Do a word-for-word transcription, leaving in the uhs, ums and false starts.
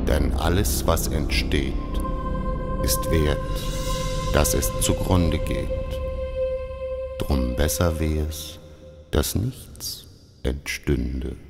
Denn alles, was entsteht, ist wert, dass es zugrunde geht. Drum besser wär's, dass nichts entstünde.